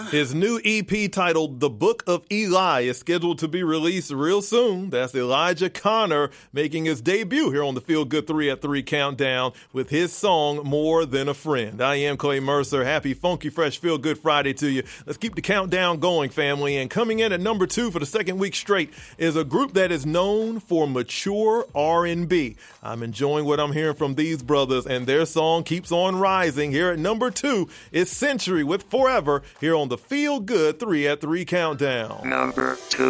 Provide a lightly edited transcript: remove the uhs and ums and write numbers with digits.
His new EP titled The Book of Eli is scheduled to be released real soon. That's Elijah Connor making his debut here on the Feel Good 3 at 3 Countdown with his song More Than a Friend. I am Clay Mercer. Happy Funky Fresh Feel Good Friday to you. Let's keep the countdown going, family. And coming in at number 2 for the second week straight is a group that is known for mature R&B. I'm enjoying what I'm hearing from these brothers, and their song keeps on rising. Here at number 2 is Century with Forever here on the Feel Good 3 at 3 Countdown. Number 2.